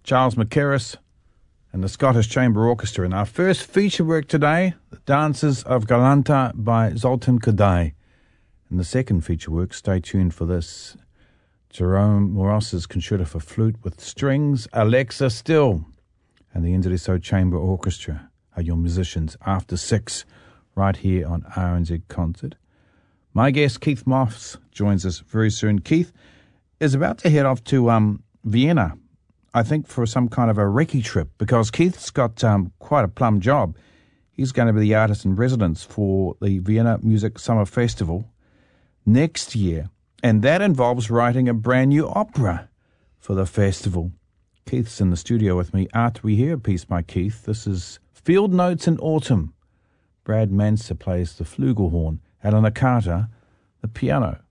Charles McKerris and the Scottish Chamber Orchestra. And our first feature work today, The Dances of Galanta by Zoltan Kodály. And the second feature work, stay tuned for this, Jerome Moros's Concerto for Flute with Strings, Alexa Still, and the NZSO Chamber Orchestra are your musicians after 6 right here on RNZ Concert. My guest, Keith Moss, joins us very soon. Keith is about to head off to Vienna, I think for some kind of a recce trip, because Keith's got quite a plum job. He's going to be the artist in residence for the Vienna Music Summer Festival next year, and that involves writing a brand new opera for the festival. Keith's in the studio with me after we hear a piece by Keith. This is Field Notes in Autumn. Brad Manser plays the flugelhorn, Eleanor Carter, the piano.